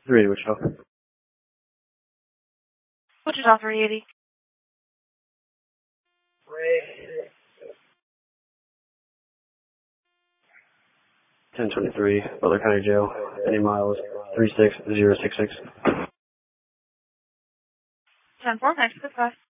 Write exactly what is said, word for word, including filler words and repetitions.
three eighty Wichita. Wichita three eighty. ten twenty-three, Butler County Jail. Any miles, three six zero six six. ten four, next, goodbye.